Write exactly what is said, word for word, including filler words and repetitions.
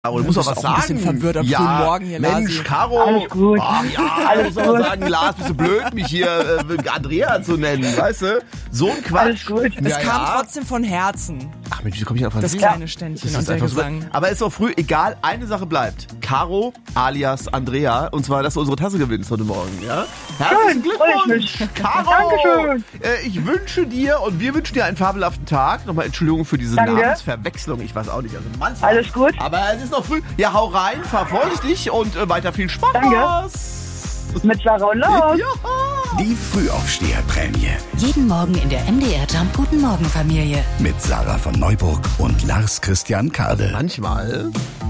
Aber du musst doch was auch sagen. ein bisschen verwirrt am ja, frühen Morgen hier, Mensch, Lasi. Caro. Alles gut. Ach ja, Alles du musst gut. sagen, Lars, bist du blöd, mich hier äh, Andrea zu nennen, weißt du? So ein Quatsch. Alles gut. Es Ja, kam ja. trotzdem von Herzen, Ach Mensch, wie komme ich auf das Französisch? kleine Ständchen Das und ist der einfach so. Gesang. Aber ist auch früh, egal, eine Sache bleibt. Caro alias Andrea, und zwar, dass du unsere Tasse gewinnst heute Morgen, ja? Herzlichen Schön, freu ich Glückwunsch, mich. Caro! Dankeschön. Äh, ich wünsche dir und wir wünschen dir einen fabelhaften Tag. Nochmal Entschuldigung für diese Danke. Namensverwechslung, ich weiß auch nicht. Also manchmal. Alles gut. Aber es ist noch früh. Ja, hau rein, fahr vorsichtig und äh, weiter viel Spaß. Danke. Mit Sarah und Lars. Ja. Die Frühaufsteherprämie Jeden Morgen in der M D R Jump Guten Morgen Familie. mit Sarah von Neuburg und Lars Christian Kade. Manchmal